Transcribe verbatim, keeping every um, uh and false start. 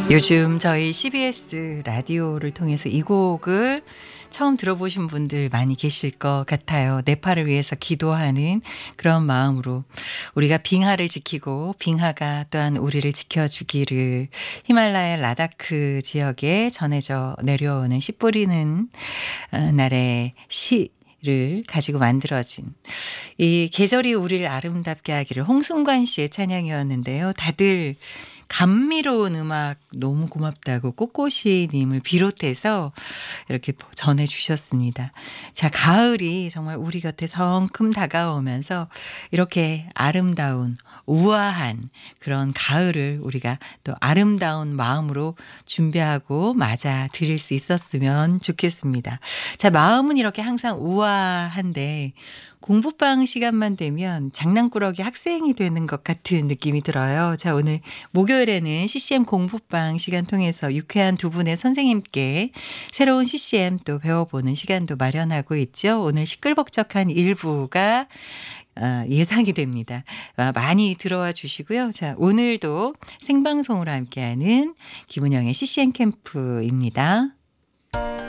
요즘 저희 씨비에스 라디오를 통해서 이 곡을 처음 들어보신 분들 많이 계실 것 같아요. 네팔을 위해서 기도하는 그런 마음으로 우리가 빙하를 지키고 빙하가 또한 우리를 지켜주기를 히말라야 라다크 지역에 전해져 내려오는 씨 뿌리는 어, 날의 시 를 가지고 만들어진 이 계절이 우리를 아름답게 하기를 홍승관 씨의 찬양이었는데요. 다들 감미로운 음악 너무 고맙다고 꽃꽃이 님을 비롯해서 이렇게 전해 주셨습니다. 자, 가을이 정말 우리 곁에 성큼 다가오면서 이렇게 아름다운 우아한 그런 가을을 우리가 또 아름다운 마음으로 준비하고 맞아 드릴 수 있었으면 좋겠습니다. 자, 마음은 이렇게 항상 우아한데 공부방 시간만 되면 장난꾸러기 학생이 되는 것 같은 느낌이 들어요. 자, 오늘 목요일에는 씨씨엠 공부방 시간 통해서 유쾌한 두 분의 선생님께 새로운 씨씨엠 또 배워보는 시간도 마련하고 있죠. 오늘 시끌벅적한 일부가 어, 예상이 됩니다. 아, 많이 들어와 주시고요. 자, 오늘도 생방송으로 함께하는 김은영의 씨씨엠 캠프입니다.